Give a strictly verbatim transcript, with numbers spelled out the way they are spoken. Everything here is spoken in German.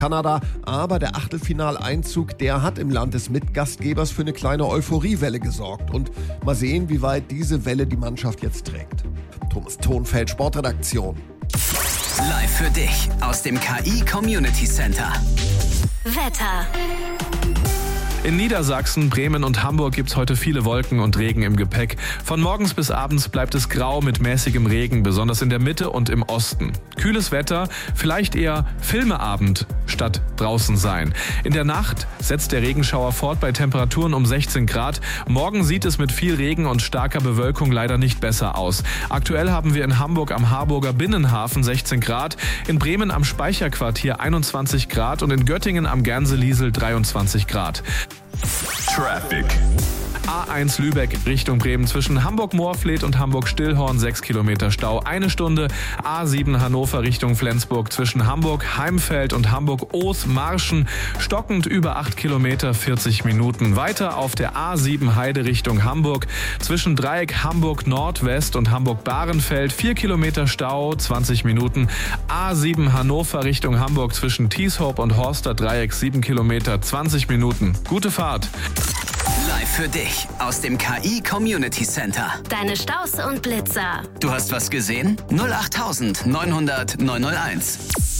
Kanada, aber der Achtelfinaleinzug, der hat im Land des Mitgastgebers für eine kleine Euphoriewelle gesorgt. Und mal sehen, wie weit diese Welle die Mannschaft jetzt trägt. Thomas Thonfeld, Sportredaktion. Live für dich aus dem K I Community Center. Wetter. In Niedersachsen, Bremen und Hamburg gibt's heute viele Wolken und Regen im Gepäck. Von morgens bis abends bleibt es grau mit mäßigem Regen, besonders in der Mitte und im Osten. Kühles Wetter, vielleicht eher Filmeabend statt draußen sein. In der Nacht setzt der Regenschauer fort bei Temperaturen um sechzehn Grad. Morgen sieht es mit viel Regen und starker Bewölkung leider nicht besser aus. Aktuell haben wir in Hamburg am Harburger Binnenhafen sechzehn Grad, in Bremen am Speicherquartier einundzwanzig Grad und in Göttingen am Gernseliesel dreiundzwanzig Grad. Traffic. A eins Lübeck Richtung Bremen zwischen Hamburg-Moorfleet und Hamburg-Stillhorn sechs Kilometer Stau, eine Stunde. A sieben Hannover Richtung Flensburg zwischen Hamburg-Heimfeld und Hamburg-Oos-Marschen stockend über acht Kilometer, vierzig Minuten. Weiter auf der A sieben Heide Richtung Hamburg zwischen Dreieck Hamburg-Nordwest und Hamburg-Bahrenfeld vier Kilometer Stau, zwanzig Minuten. A sieben Hannover Richtung Hamburg zwischen Tieshope und Horster Dreieck sieben Kilometer, zwanzig Minuten. Gute Fahrt. Live für dich aus dem K I Community Center. Deine Staus und Blitzer. Du hast was gesehen? null acht neun null null neun null eins.